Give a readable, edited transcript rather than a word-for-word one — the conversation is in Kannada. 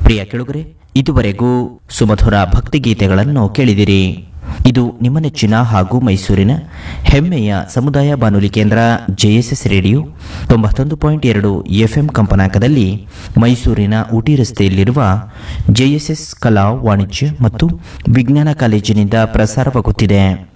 ಪ್ರಿಯ ಕೆಳುಗರೆ, ಇದುವರೆಗೂ ಸುಮಧುರ ಭಕ್ತಿಗೀತೆಗಳನ್ನು ಕೇಳಿದಿರಿ. ಇದು ನಿಮ್ಮ ನೆಚ್ಚಿನ ಹಾಗೂ ಮೈಸೂರಿನ ಹೆಮ್ಮೆಯ ಸಮುದಾಯ ಬಾನುಲಿ ಕೇಂದ್ರ ಜೆಎಸ್ಎಸ್ ರೇಡಿಯೋ 91.2 FM ಕಂಪನಾಂಕದಲ್ಲಿ ಮೈಸೂರಿನ ಊಟಿ ರಸ್ತೆಯಲ್ಲಿರುವ ಜೆಎಸ್ಎಸ್ ಕಲಾ ವಾಣಿಜ್ಯ ಮತ್ತು ವಿಜ್ಞಾನ ಕಾಲೇಜಿನಿಂದ ಪ್ರಸಾರವಾಗುತ್ತಿದೆ.